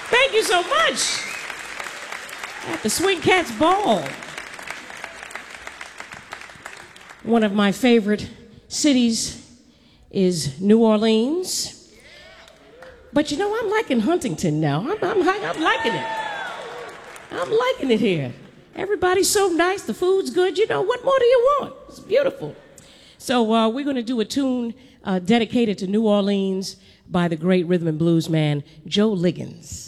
Thank you so much. At the Swing Cats Ball. One of my favorite cities is New Orleans. But you know, I'm liking Huntington now. I'm liking it. I'm liking it here. Everybody's so nice. The food's good. You know, what more do you want? It's beautiful. So we're going to do a tune dedicated to New Orleans by the great rhythm and blues man, Joe Liggins.